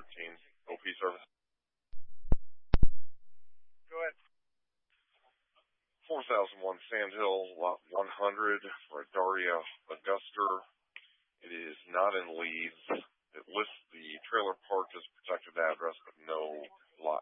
OP service. Go ahead. 4001 Sand Hill, lot 100 for Daria Auguster. It is not in Leeds. It lists the trailer park as protected address, but no lot